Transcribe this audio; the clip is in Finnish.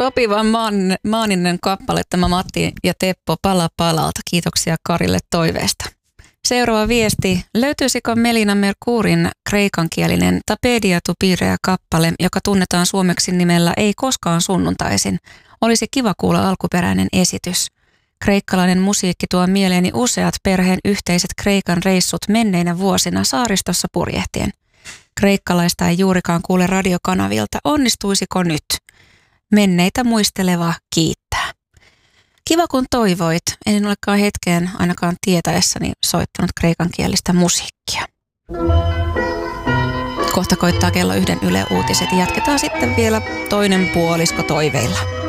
Sopivan maaninen kappale tämä Matti ja Teppo Pala palalta. Kiitoksia Karille toiveesta. Seuraava viesti. Löytyisikö Melina Mercourin kreikankielinen Tapedia tu Pirea kappale, joka tunnetaan suomeksi nimellä Ei koskaan sunnuntaisin? Olisi kiva kuulla alkuperäinen esitys. Kreikkalainen musiikki tuo mieleeni useat perheen yhteiset Kreikan reissut menneinä vuosina saaristossa purjehtien. Kreikkalaista ei juurikaan kuule radiokanavilta. Onnistuisiko nyt? Menneitä muisteleva kiittää. Kiva kun toivoit. En olekaan hetkeen ainakaan tietäessäni soittanut kreikankielistä musiikkia. Kohta koittaa kello 1 Yle Uutiset ja jatketaan sitten vielä toinen puolisko toiveilla.